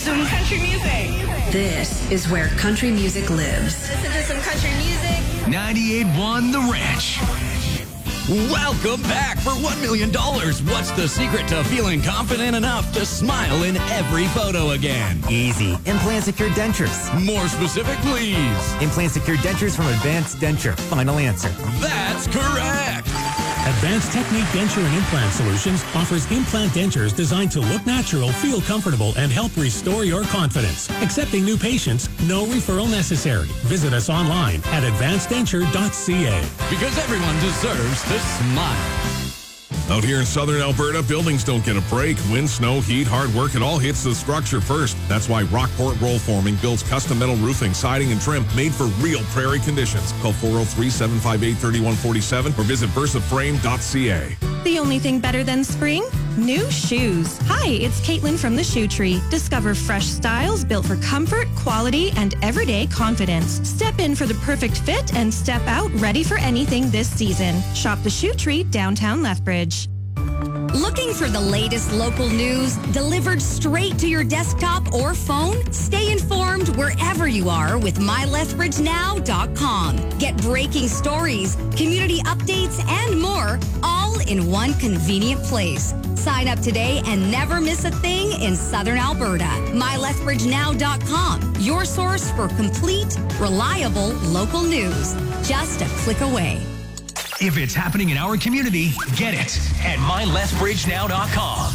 Some country music. This is where country music lives. Listen to some country music. 98.1 The Ranch. Welcome back for $1 million. What's the secret to feeling confident enough to smile in every photo again? Easy. Implant Secure Dentures. More specific, please. Implant Secure Dentures from Advanced Denture. Final answer. That's correct. Advanced Technique Denture and Implant Solutions offers implant dentures designed to look natural, feel comfortable, and help restore your confidence. Accepting new patients, no referral necessary. Visit us online at advanceddenture.ca. Because everyone deserves to smile. Out here in southern Alberta, buildings don't get a break. Wind, snow, heat, hard work, it all hits the structure first. That's why Rockport Roll Forming builds custom metal roofing, siding, and trim made for real prairie conditions. Call 403-758-3147 or visit versaframe.ca. The only thing better than spring? New shoes. Hi, it's Caitlin from the Shoe Tree. Discover fresh styles built for comfort, quality, and everyday confidence. Step in for the perfect fit and step out ready for anything this season. Shop the Shoe Tree, downtown Lethbridge. Looking for the latest local news delivered straight to your desktop or phone? Stay informed wherever you are with mylethbridgenow.com. Get breaking stories, community updates, and more, all in one convenient place. Sign up today and never miss a thing in Southern Alberta. mylethbridgenow.com, your source for complete, reliable local news. Just a click away. If it's happening in our community, get it at mylethbridgenow.com.